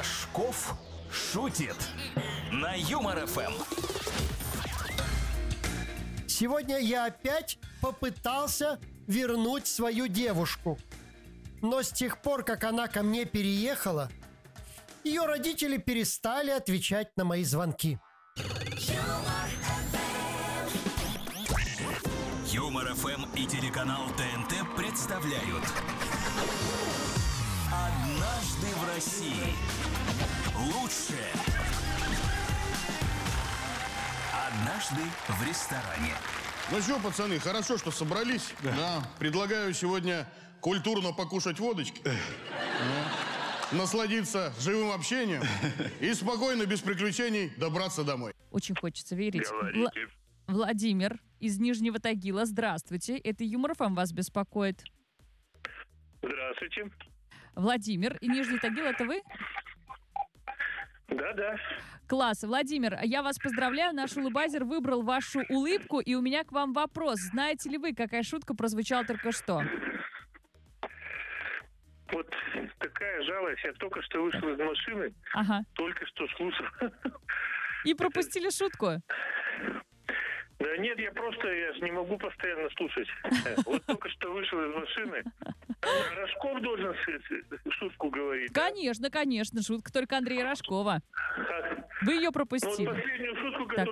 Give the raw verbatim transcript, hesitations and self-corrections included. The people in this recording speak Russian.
Рожков шутит на Юмор ФМ. Сегодня я опять попытался вернуть свою девушку. Но с тех пор, как она ко мне переехала, ее родители перестали отвечать на мои звонки. Юмор ФМ и телеканал ТНТ представляют «Однажды в России». Лучшее. Однажды в ресторане. Ну что, пацаны, хорошо, что собрались. Да. Да. Предлагаю сегодня культурно покушать водочки. Ну, насладиться живым общением и спокойно, без приключений, добраться домой. Очень хочется верить. Говорите. Вла- Владимир из Нижнего Тагила. Здравствуйте. Это Юмор ФМ вас беспокоит. Здравствуйте. Владимир и Нижний Тагил, это вы? Да-да. Класс. Владимир, я вас поздравляю. Наш улыбайзер выбрал вашу улыбку. И у меня к вам вопрос. Знаете ли вы, какая шутка прозвучала только что? Вот такая жалость. Я только что вышел из машины, Ага. только что слушал. И пропустили шутку? Да нет, я просто, я же не могу постоянно слушать. Вот только что вышел из машины. Рожков должен шутку говорить. Конечно, конечно. Шутка только Андрея Рожкова. Да? Вы ее Ну, вот пропустили. последнюю шутку, Так. которую